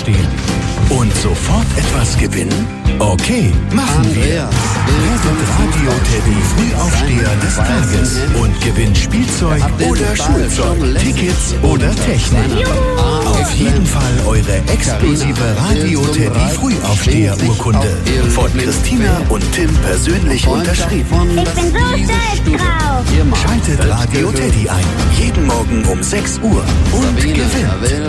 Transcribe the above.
aufstehen. Und sofort etwas gewinnen? Okay, machen wir. Werdet Radio Teddy Frühaufsteher des Tages und gewinnt Spielzeug oder Schulzeug, Tickets oder Technik. Auf jeden Fall eure exklusive Radio Teddy Frühaufsteher-Urkunde. Von Christina und Tim persönlich unterschrieben. Ich bin so stolz drauf. Schaltet Radio Teddy ein. Jeden Morgen um 6 Uhr und gewinnt.